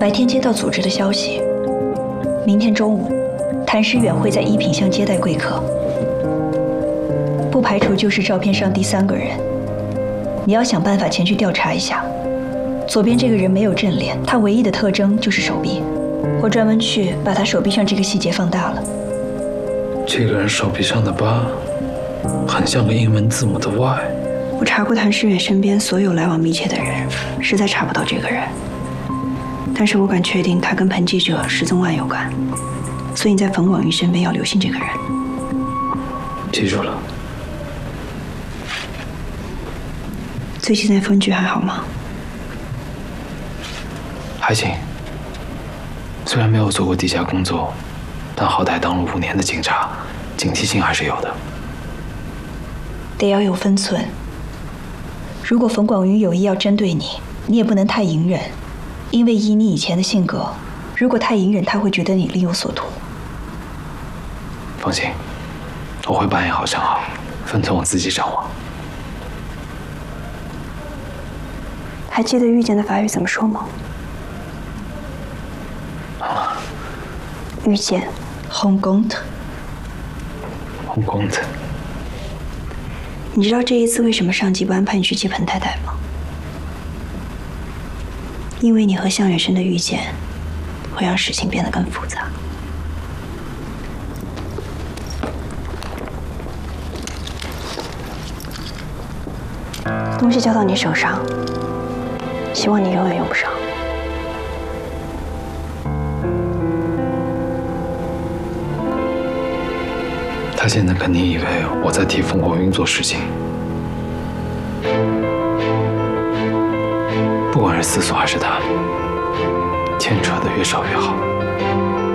白天接到组织的消息，明天中午，谭诗远会在一品巷接待贵客，不排除就是照片上第3个人。你要想办法前去调查一下。左边这个人没有正脸，他唯一的特征就是手臂。我专门去把他手臂上这个细节放大了。 这个人手臂上的疤，很像个英文字母的 Y。 我查过谭诗远身边所有来往密切的人，实在查不到这个人。但是我敢确定他跟彭记者失踪案有关，所以你在冯广云身边要留心这个人。 记住了。 最近在分局还好吗？ 还行，虽然没有做过地下工作，但好歹当了5年的警察，警惕性还是有的。 得要有分寸。如果冯广云有意要针对你，你也不能太隐忍，因为以你以前的性格，如果太隐忍，他会觉得你另有所图。 放心，我会扮演好相好，分寸我自己掌握。 还记得遇见的法语怎么说吗？遇见 rencontre。 rencontre。 你知道这一次为什么上级不安排你去接彭太太吗？因为你和向远生的遇见，会让事情变得更复杂。东西交到你手上，希望你永远用不上。 他现在肯定以为我在替冯广云做事情，不管是思索还是他，牵扯的越少越好。